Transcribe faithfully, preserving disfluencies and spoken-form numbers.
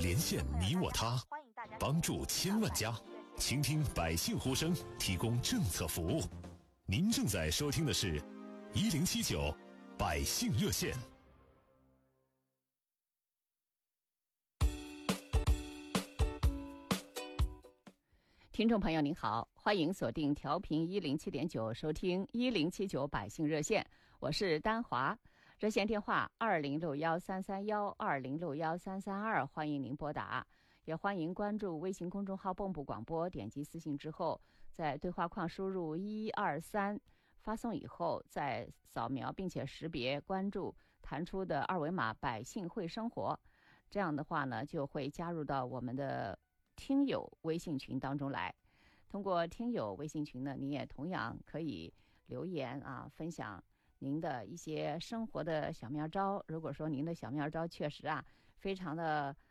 连线你我他，帮助千万家，倾听百姓呼声，提供政策服务。您正在收听的是一零七九百姓热线。 听众朋友您好，欢迎锁定调频一零七点九，收听一零七九百姓热线，我是丹华。热线电话二零六幺三三幺二零六幺三三二，欢迎您拨打，也欢迎关注微信公众号蚌埠广播，点击私信之后，在对话框输入一二三，发送以后再扫描并且识别关注弹出的二维码，百姓会生活，这样的话呢，就会加入到我们的听友微信群当中来。通过听友微信群呢，你也同样可以留言啊，分享您的一些生活的小妙招。如果说您的小妙招确实啊非常的